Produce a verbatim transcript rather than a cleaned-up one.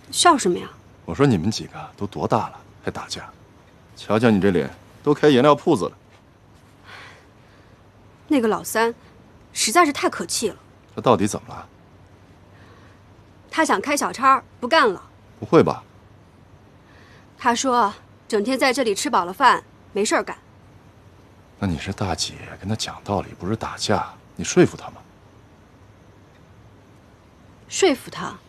笑什么呀？ 我说你们几个都多大了，还打架？瞧瞧你这脸，都开颜料铺子了。 那个老三，实在是太可气了。 他到底怎么了？ 他想开小差，不干了。 不会吧？ 他说，整天在这里吃饱了饭，没事儿干。 那你是大姐，跟他讲道理，不是打架，你说服他吗？ 说服他？